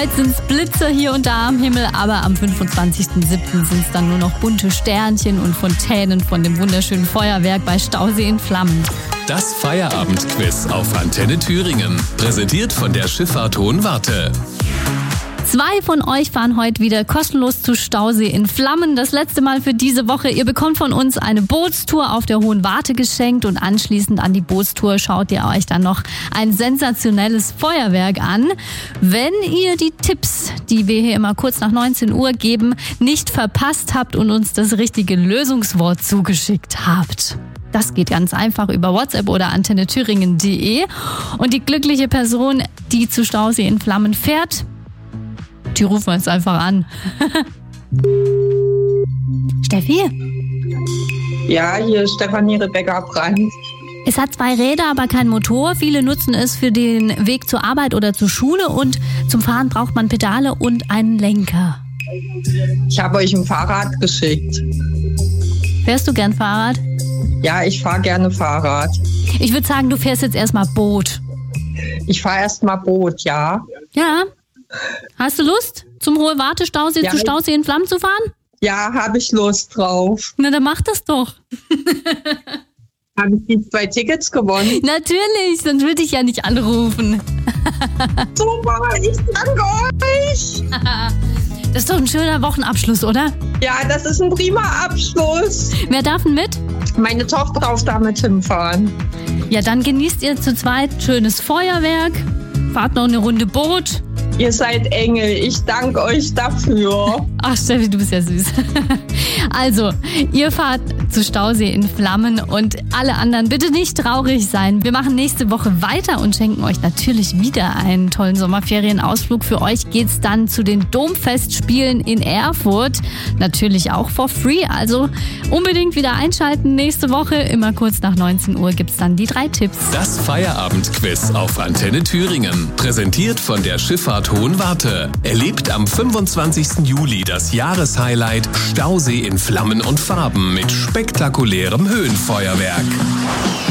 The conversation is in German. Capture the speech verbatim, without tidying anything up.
Heute sind es Blitze hier und da am Himmel, aber am fünfundzwanzigsten siebten sind es dann nur noch bunte Sternchen und Fontänen von dem wunderschönen Feuerwerk bei Stausee in Flammen. Das Feierabendquiz auf Antenne Thüringen, präsentiert von der Schifffahrt Hohenwarte. Zwei von euch fahren heute wieder kostenlos zu Stausee in Flammen. Das letzte Mal für diese Woche. Ihr bekommt von uns eine Bootstour auf der Hohenwarte geschenkt und anschließend an die Bootstour schaut ihr euch dann noch ein sensationelles Feuerwerk an. Wenn ihr die Tipps, die wir hier immer kurz nach neunzehn Uhr geben, nicht verpasst habt und uns das richtige Lösungswort zugeschickt habt. Das geht ganz einfach über WhatsApp oder antenne thüringen punkt de. Und die glückliche Person, die zu Stausee in Flammen fährt, die rufen wir jetzt einfach an. Steffi? Ja, hier ist Stefanie Rebecca Brandt. Es hat zwei Räder, aber kein Motor. Viele nutzen es für den Weg zur Arbeit oder zur Schule und zum Fahren braucht man Pedale und einen Lenker. Ich habe euch ein Fahrrad geschickt. Fährst du gern Fahrrad? Ja, ich fahre gerne Fahrrad. Ich würde sagen, du fährst jetzt erstmal Boot. Ich fahre erstmal Boot, ja. Ja. Hast du Lust, zum Hohenwarte-Stausee Ja, zu Stausee in Flammen zu fahren? Ja, habe ich Lust drauf. Na, dann mach das doch. Habe ich die zwei Tickets gewonnen? Natürlich, sonst würde ich ja nicht anrufen. Super, ich danke euch. Das ist doch ein schöner Wochenabschluss, oder? Ja, das ist ein prima Abschluss. Wer darf denn mit? Meine Tochter darf damit hinfahren. Ja, dann genießt ihr zu zweit schönes Feuerwerk, fahrt noch eine Runde Boot. Ihr seid Engel. Ich danke euch dafür. Ach, Steffi, du bist ja süß. Also, ihr fahrt zu Stausee in Flammen und alle anderen bitte nicht traurig sein. Wir machen nächste Woche weiter und schenken euch natürlich wieder einen tollen Sommerferienausflug. Für euch geht's dann zu den Domfestspielen in Erfurt. Natürlich auch for free. Also unbedingt wieder einschalten nächste Woche. Immer kurz nach neunzehn Uhr gibt's dann die drei Tipps. Das Feierabendquiz auf Antenne Thüringen, präsentiert von der Schifffahrt Hohenwarte. Erlebt am fünfundzwanzigsten Juli das Jahreshighlight Stausee in Flammen und Farben mit spektakulärem Höhenfeuerwerk.